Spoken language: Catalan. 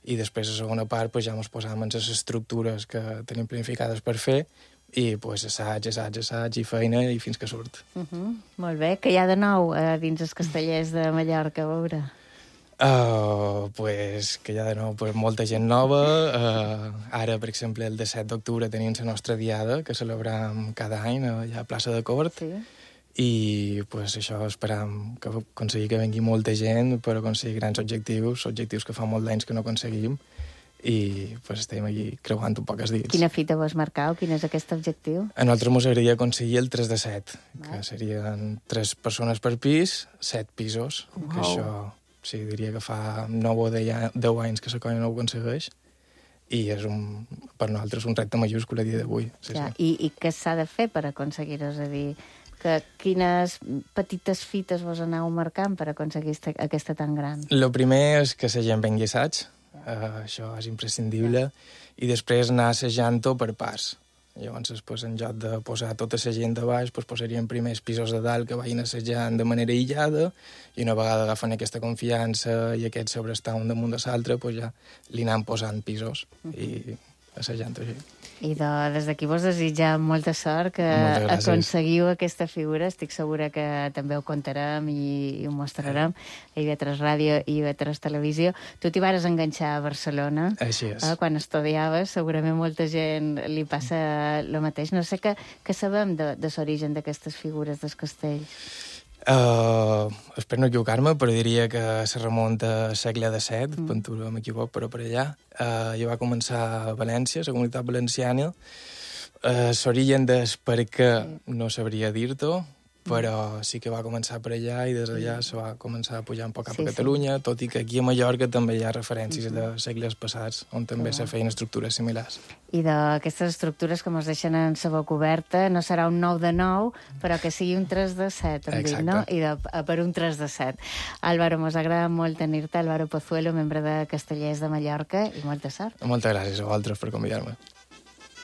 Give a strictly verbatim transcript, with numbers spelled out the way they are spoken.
i després a la segona part pues, ja ens posàvem en les estructures que tenim planificades per fer i pues, assaig, assaig, assaig i feina i fins que surt. Uh -huh. Molt bé. Què hi ha de nou eh, dins els Castellers de Mallorca, a veure? Uh, pues, que hi ha de nou pues, molta gent nova. Uh, ara, per exemple, el disset d'octubre tenim la nostra diada, que celebrem cada any allà a Plaça de Cort. Sí. I pues, això esperam que aconseguir que vengui molta gent per aconseguir grans objectius, objectius que fa molt d'anys que no aconseguim. I pues, estem aquí creuant un poc els dits. Quina fita vols marcar o quin és aquest objectiu? A nosaltres ens agradaria aconseguir el tres de set, Val. que serien tres persones per pis, set pisos, Wow. que això sí, diria que fa nou o deu anys que la colla no ho aconsegueix, i és un, per nosaltres un repte majúscul a dia d'avui. Sí, Ja. sí. I, I què s'ha de fer per aconseguir-ho? És a dir, que quines petites fites vos aneu marcant per aconseguir este, aquesta tan gran? El primer és que la gent vengui assaig, uh, això és imprescindible, i després anar assajant-ho per parts. Llavors, pues, en lloc de posar tota la gent de baix, pues, posaríem primers pisos de dalt que vagin assajant de manera aïllada, i una vegada agafen aquesta confiança i aquest sobrestar un damunt de l'altre, pues, ja li anem posant pisos i assajant així. I de, des d'aquí vos desitjar molta sort, que Moltes gràcies. aconseguiu aquesta figura. Estic segura que també ho contarem i, i ho mostrarem a I V tres Ràdio i I V tres Televisió. Tu t'hi vares enganxar a Barcelona. Així és. Eh, quan estudiaves, segurament molta gent li passa el mateix. No sé què, què sabem de, de l'origen d'aquestes figures del castell. Uh, espero no equivocar-me, però diria que se remunta al segle disset, mm. Ventura m'equivoc, però per allà. Uh, jo va començar a València, a la comunitat valenciana. Uh, L'origen del per què no sabria dir-t'ho, però sí que va començar per allà i des d'allà se va començar a pujar un poc cap Sí, a Catalunya, sí. Tot i que aquí a Mallorca també hi ha referències mm-hmm. de segles passats, on també se feien estructures similars. I d'aquestes estructures que ens deixen en la boca oberta, no serà un nou de nou, però que sigui un tres de set, em dic, no? I de, per un tres de set. Álvaro, mos agrada molt tenir-te, Álvaro Pozuelo, membre de Castellers de Mallorca, i molta sort. Moltes gràcies a vosaltres per convidar-me.